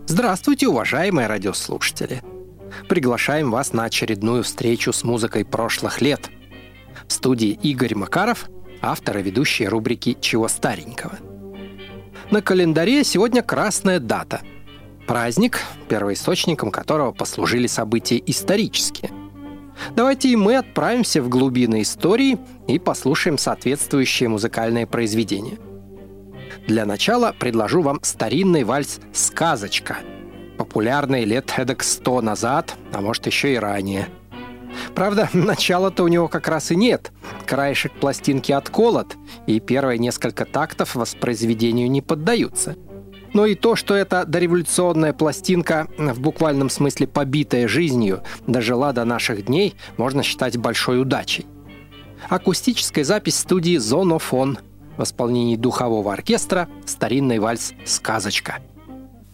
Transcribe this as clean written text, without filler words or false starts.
Здравствуйте, уважаемые радиослушатели! Приглашаем вас на очередную встречу с музыкой прошлых лет. В студии Игорь Макаров, автор и ведущий рубрики «Чего старенького?». На календаре сегодня красная дата. Праздник, первоисточником которого послужили события исторические. Давайте и мы отправимся в глубины истории и послушаем соответствующие музыкальные произведения. Для начала предложу вам старинный вальс «Сказочка», популярный лет эдак 100 назад, а может еще и ранее. Правда, начала-то у него как раз и нет. Краешек пластинки отколот, и первые несколько тактов воспроизведению не поддаются. Но и то, что эта дореволюционная пластинка, в буквальном смысле побитая жизнью, дожила до наших дней, можно считать большой удачей. Акустическая запись студии «Зонофон» в исполнении духового оркестра, старинный вальс «Сказочка».